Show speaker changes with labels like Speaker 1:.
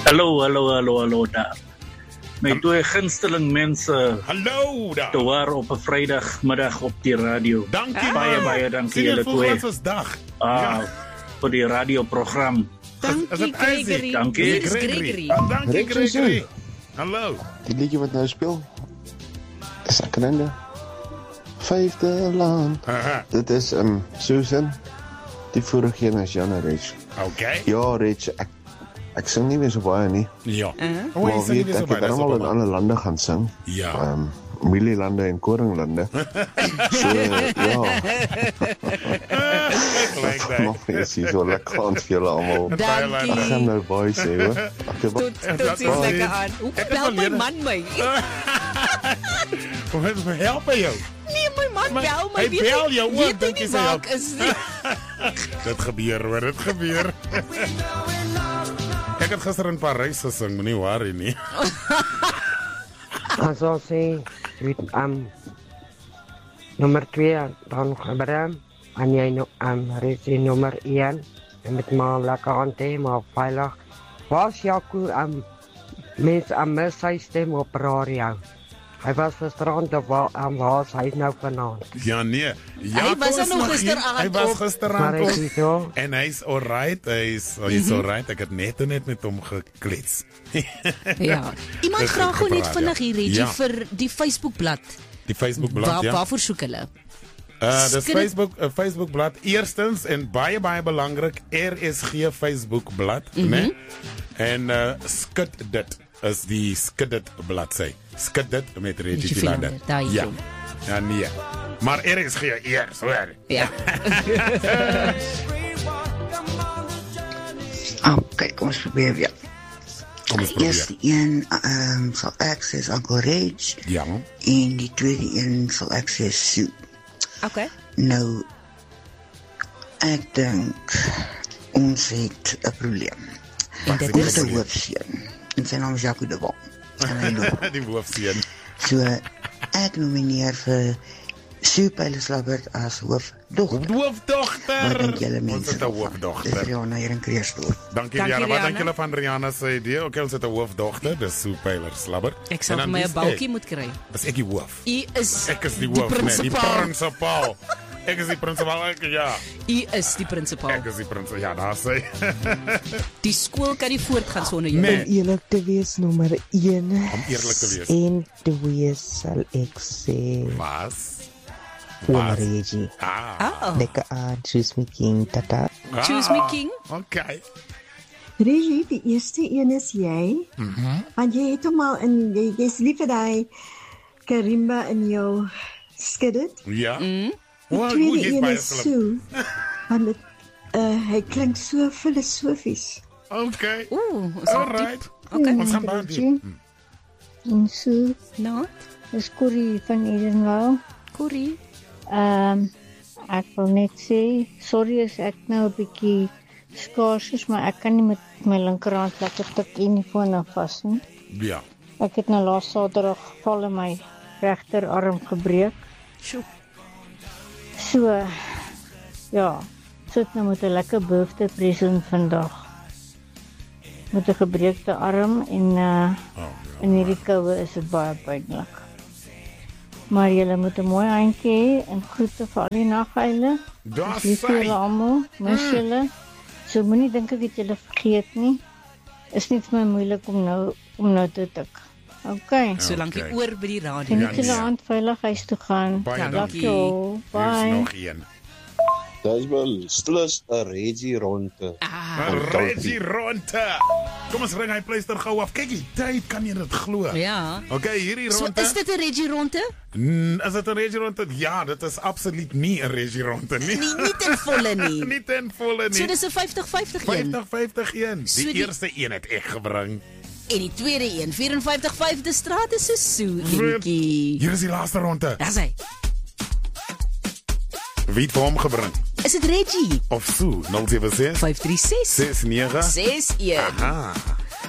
Speaker 1: Hallo daar. My twee gunsteling mense
Speaker 2: Hallo daar.
Speaker 1: te hoor op 'n Vrydagmiddag op die radio.
Speaker 2: Dankie.
Speaker 1: Baie dankie julle twee.
Speaker 2: Dag.
Speaker 1: Vir die radioprogram.
Speaker 3: Dankie, Gregory.
Speaker 1: Dankie.
Speaker 3: Hier is Gregory.
Speaker 2: Dankie, Gregory. Hallo.
Speaker 4: Die liedjie wat nou speel, is ek kende. Vyfde land.
Speaker 2: Aha.
Speaker 4: Dit is Susan. Die vorige een is Jana Rich.
Speaker 2: Okay.
Speaker 4: Ja, Rich, ek sing nie meer so baie nie.
Speaker 2: Ja.
Speaker 4: Maar weet, ek het allemaal in ander lande gaan sing.
Speaker 2: Ja.
Speaker 4: Mielielande en Koringlande. So, ja. Nog eens hier so lekker aan vir julle allemaal.
Speaker 3: Dankie.
Speaker 4: Ek gaan nou baie sê, hoor.
Speaker 3: Tot ziens lekker aan. Hoe bel my man my?
Speaker 2: Hoe help hy jou?
Speaker 3: Nee, my man bel my.
Speaker 2: Hy bel jou ook,
Speaker 3: weet
Speaker 2: dink jy
Speaker 3: nie
Speaker 2: sy
Speaker 3: waar ek is nie.
Speaker 2: Dit gebeur, hoor, dit gebeur. Ek het gister in Parys gesing, moenie worry nie.
Speaker 5: As ons sê, nummer 2, dan Abraham, en jy Resi nummer 1, en met maar lekker aan te, maar veilig. Was Jaco, mens mis sy stem op radio. Hy was gisterand op waar is hy nou vanaand?
Speaker 2: Ja, nee.
Speaker 3: Hy was er nog gisteraand
Speaker 2: Hy was
Speaker 3: op.
Speaker 2: gisteraand
Speaker 5: Maar is hy
Speaker 2: op.
Speaker 5: so?
Speaker 2: En hy's alright, hy's alright. Ek het net met hom geklets.
Speaker 3: Ja. Iemand
Speaker 2: Dis
Speaker 3: vra
Speaker 2: goed
Speaker 3: gou net
Speaker 2: gepraat,
Speaker 3: vinnig hier, Reggie,
Speaker 2: ja.
Speaker 3: vir die Facebookblad.
Speaker 2: Die Facebookblad, ja.
Speaker 3: Waarvoor soek hulle?
Speaker 2: Dis Facebookblad eerstens en baie belangrik, RSG Facebookblad, né? En skud dit is die skud dit bladsy. Skud dit met Reggie Philander. Ja. Ja, nee. Maar RSG eers, hoor.
Speaker 3: Ja.
Speaker 6: Kyk, kom ons probeer weer.
Speaker 2: Kom ons
Speaker 6: Die
Speaker 2: probeer.
Speaker 6: eerste een sal ek sê is Uncle Rage.
Speaker 2: Ja.
Speaker 6: En die tweede een sal ek sê is Sue.
Speaker 3: Okay.
Speaker 6: Nou, ek dink ons het 'n probleem.
Speaker 3: En dit
Speaker 6: Ons
Speaker 3: is
Speaker 6: het 'n hoofseun. En sy naam is Jaco de Wal. En hy loop.
Speaker 2: Die hoofseun.
Speaker 6: So, ek nomineer vir Sue Pyleslabbert as hoofdogter.
Speaker 2: Hoofdogter.
Speaker 6: Wat dink julle mense?
Speaker 2: Ons het 'n
Speaker 6: daarvan?
Speaker 2: hoofdogter.
Speaker 6: Dis Rihanna hier in Kreersdorp.
Speaker 2: Dankie
Speaker 3: Dankie,
Speaker 2: Rihanna. Wat
Speaker 3: Rihanna.
Speaker 2: dink julle van Rihanna se idee? Okay, ons het 'n hoofdogter, dis Sue Pyleslabbert.
Speaker 3: Ek sal
Speaker 2: En
Speaker 3: vir
Speaker 2: dan
Speaker 3: my 'n
Speaker 2: dis
Speaker 3: balkie
Speaker 2: ek.
Speaker 3: moet kry.
Speaker 2: Dis ek die hoof.
Speaker 3: U is
Speaker 2: Ek is die hoof, nee, die
Speaker 3: prinsipaal.
Speaker 2: prinsipaal. Ek is die prinsipaal, ja.
Speaker 3: U is die prinsipaal.
Speaker 2: Ek is die prinsipaal, ja, daar sê.
Speaker 3: Die skool kan nie voortgaan sonder jou.
Speaker 2: Nee.
Speaker 7: Om eerlik te wees, nommer 1.
Speaker 2: Om eerlik te wees.
Speaker 7: En 2 sal ek sê,
Speaker 2: Was?
Speaker 7: nommer Reggie.
Speaker 3: Oh.
Speaker 7: Lekker aan, choose me king, tata.
Speaker 3: Choose me king.
Speaker 2: Okay.
Speaker 8: Reggie, die eerste een is jy. Want jy het hom al in jy's lief vir daai karimba in jou skud dit.
Speaker 2: Ja.
Speaker 8: Die
Speaker 2: Hoe
Speaker 8: tweede
Speaker 2: jy
Speaker 8: een
Speaker 2: baie
Speaker 8: is
Speaker 2: slim.
Speaker 8: Sue. Want dit hy klink so filosofies.
Speaker 2: Okay.
Speaker 3: Ooh, is
Speaker 2: Alright.
Speaker 3: Okay.
Speaker 2: Ons gaan baie diep.
Speaker 9: En so,
Speaker 3: Nou,
Speaker 9: dis Corrie van Edenwald.
Speaker 3: Corrie.
Speaker 9: Ek wil net sê, sorry as ek nou 'n bietjie skaars is, maar ek kan nie met my linkerhand lekker tik in die foon vas nie.
Speaker 2: Ja.
Speaker 9: Ek het nou laas Saterdag geval en my regterarm gebreek.
Speaker 3: Sjoe.
Speaker 9: So, ja, sit nou met 'n lekker birthday present vandag. Met 'n gebreekte arm en in hierdie koue is dit baie pynlik. Maar julle moet 'n mooi aandjie hê en groete vir al die naghuile.
Speaker 2: Daar
Speaker 9: Lief vir julle almal, mis julle. So moenie dink ek het julle vergeet nie. Is nie vir my moeilik om nou te tik. Okay.
Speaker 3: Solank jy
Speaker 2: Okay.
Speaker 3: oor by die radio.
Speaker 9: Geniet julle aand veilig huis toe gaan.
Speaker 2: Baie
Speaker 3: Dankie.
Speaker 2: dankie.
Speaker 9: Jou,
Speaker 2: Hier's
Speaker 9: bye.
Speaker 2: nog een.
Speaker 4: Dis wel stilus 'n Reggie ronde.
Speaker 2: Reggie Ronte. Kom ons ring hy pleister gou af. Kyk die tyd, kan jy dit glo?
Speaker 3: Ja.
Speaker 2: Okay, hierdie
Speaker 3: So
Speaker 2: Ronte.
Speaker 3: is dit 'n Reggie Ronte?
Speaker 2: Is dit 'n Reggie Ronte? Ja, dit is absoluut nie 'n Reggie Ronte nie.
Speaker 3: Nie ten volle nie.
Speaker 2: Nie ten volle nie.
Speaker 3: So dis 'n 50-50 een.
Speaker 2: 50-50 een.
Speaker 3: So
Speaker 2: Die
Speaker 3: die-
Speaker 2: eerste een het ek gebring.
Speaker 3: En die tweede een, 54 de straat is so Sue eentjie.
Speaker 2: Hier is die laaste ronde.
Speaker 3: Daar's hy.
Speaker 2: Wie het vir hom gebring?
Speaker 3: Is dit Reggie?
Speaker 2: Of Sue? 076
Speaker 3: 536
Speaker 2: 69
Speaker 3: 61.
Speaker 2: Aha.